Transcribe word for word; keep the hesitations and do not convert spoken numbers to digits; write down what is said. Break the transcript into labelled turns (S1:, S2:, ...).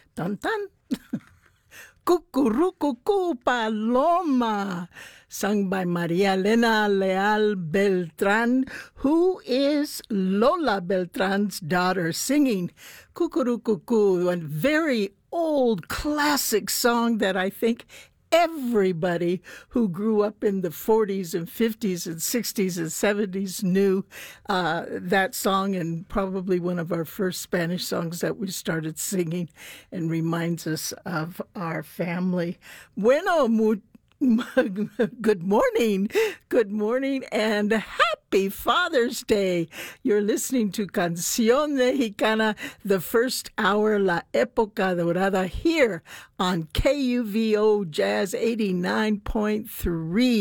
S1: Dun dun. Cucurucucú Paloma, sung by Maria Elena Leal Beltran, who is Lola Beltran's daughter, singing Cucurucucú, a very old classic song that I think everybody who grew up in the forties and fifties and sixties and seventies knew uh, that song, and probably one of our first Spanish songs that we started singing, and reminds us of our family. Bueno, mu- good morning. Good morning and happy Father's Day. You're listening to Canción Mexicana, the first hour, La Época Dorada, here on K U V O Jazz eighty-nine point three.